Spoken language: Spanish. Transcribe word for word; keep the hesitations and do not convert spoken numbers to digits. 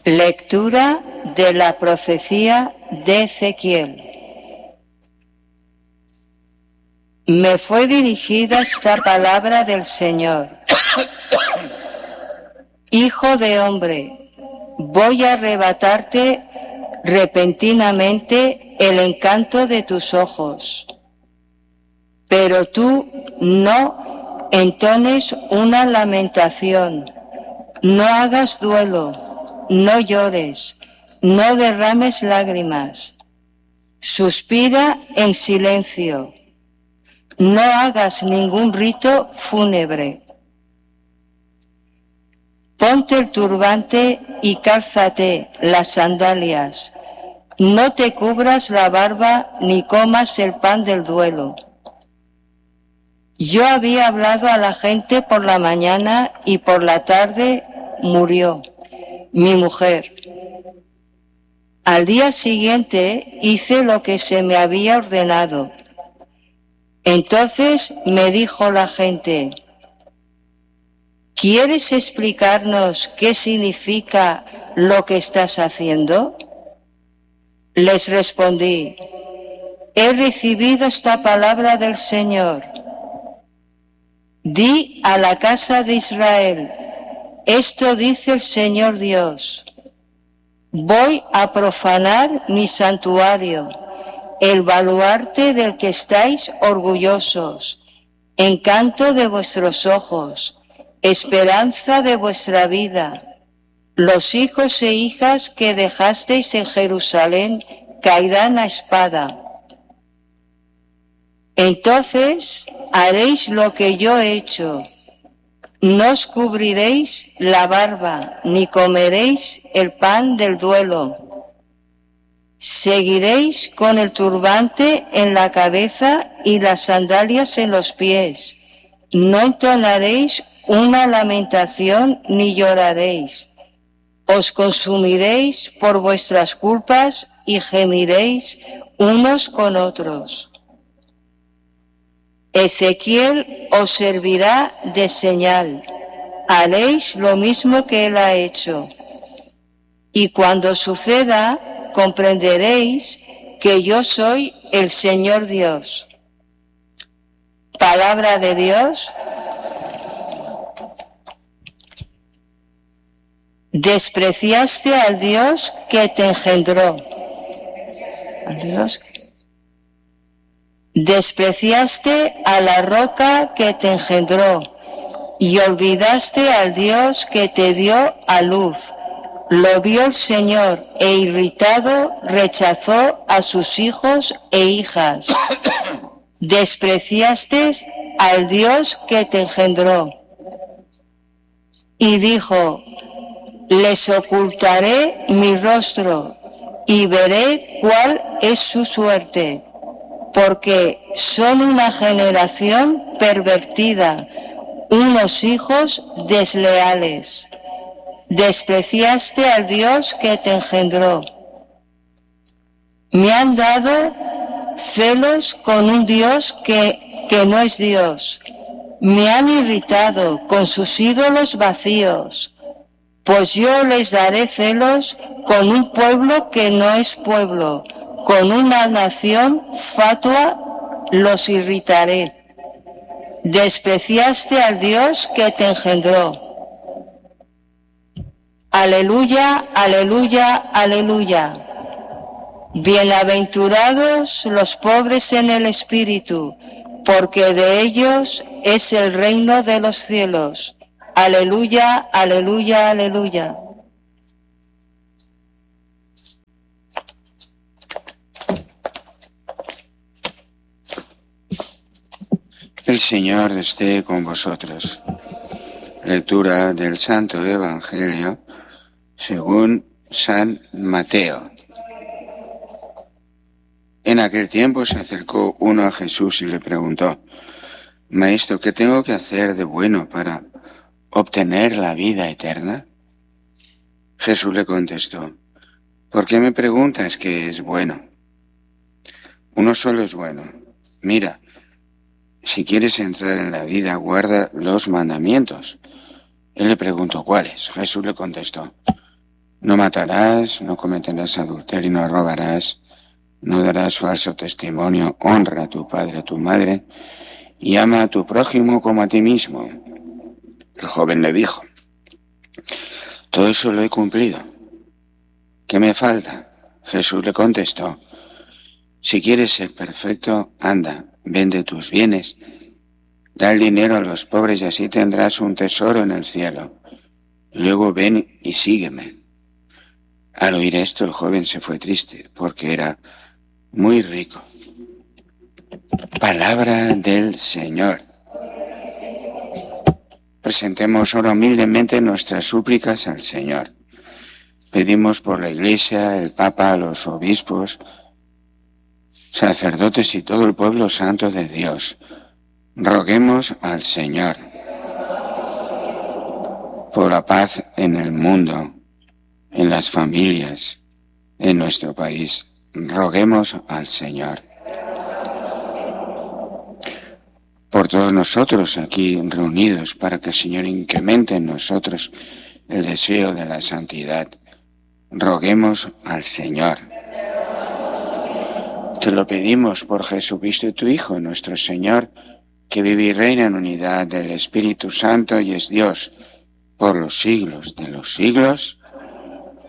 Lectura de la profecía de Ezequiel. Me fue dirigida esta palabra del Señor. Hijo de hombre, voy a arrebatarte repentinamente el encanto de tus ojos. Pero tú no entones una lamentación, no hagas duelo, no llores, no derrames lágrimas. Suspira en silencio, no hagas ningún rito fúnebre. Ponte el turbante y cálzate las sandalias. No te cubras la barba ni comas el pan del duelo. Yo había hablado a la gente por la mañana y por la tarde murió mi mujer. Al día siguiente hice lo que se me había ordenado. Entonces me dijo la gente: ¿quieres explicarnos qué significa lo que estás haciendo? Les respondí: he recibido esta palabra del Señor. Di a la casa de Israel: esto dice el Señor Dios. Voy a profanar mi santuario, el baluarte del que estáis orgullosos, encanto de vuestros ojos, esperanza de vuestra vida. Los hijos e hijas que dejasteis en Jerusalén caerán a espada. Entonces haréis lo que yo he hecho. No os cubriréis la barba, ni comeréis el pan del duelo. Seguiréis con el turbante en la cabeza y las sandalias en los pies. No entonaréis una lamentación ni lloraréis. Os consumiréis por vuestras culpas y gemiréis unos con otros. Ezequiel os servirá de señal. Haréis lo mismo que él ha hecho. Y cuando suceda, comprenderéis que yo soy el Señor Dios. Palabra de Dios. Despreciaste al Dios que te engendró. Al Dios que... Despreciaste a la roca que te engendró y olvidaste al Dios que te dio a luz. Lo vio el Señor e irritado rechazó a sus hijos e hijas. Despreciaste al Dios que te engendró. Y dijo: les ocultaré mi rostro y veré cuál es su suerte. Porque son una generación pervertida, unos hijos desleales. Despreciaste al Dios que te engendró. Me han dado celos con un Dios que, que no es Dios. Me han irritado con sus ídolos vacíos. Pues yo les daré celos con un pueblo que no es pueblo. Con una nación fatua los irritaré. Despreciaste al Dios que te engendró. Aleluya, aleluya, aleluya. Bienaventurados los pobres en el espíritu, porque de ellos es el reino de los cielos. Aleluya, aleluya, aleluya. El Señor esté con vosotros. Lectura del Santo Evangelio según San Mateo. En aquel tiempo se acercó uno a Jesús y le preguntó: Maestro, ¿qué tengo que hacer de bueno para obtener la vida eterna? Jesús le contestó: ¿por qué me preguntas qué es bueno? Uno solo es bueno. Mira, si quieres entrar en la vida, guarda los mandamientos. Él le preguntó: ¿cuáles? Jesús le contestó: No matarás, no cometerás adulterio, no robarás, no darás falso testimonio, honra a tu padre, a tu madre, y ama a tu prójimo como a ti mismo. El joven le dijo: todo eso lo he cumplido. ¿Qué me falta? Jesús le contestó: si quieres ser perfecto, anda, vende tus bienes, da el dinero a los pobres y así tendrás un tesoro en el cielo. Y luego ven y sígueme. Al oír esto, el joven se fue triste, porque era muy rico. Palabra del Señor. Presentemos ahora humildemente nuestras súplicas al Señor. Pedimos por la Iglesia, el Papa, los obispos, sacerdotes y todo el pueblo santo de Dios. Roguemos al Señor por la paz en el mundo, en las familias, en nuestro país. Roguemos al Señor. Por todos nosotros aquí reunidos, para que el Señor incremente en nosotros el deseo de la santidad. Roguemos al Señor. Te lo pedimos por Jesucristo tu Hijo, nuestro Señor, que vive y reina en unidad del Espíritu Santo y es Dios por los siglos de los siglos.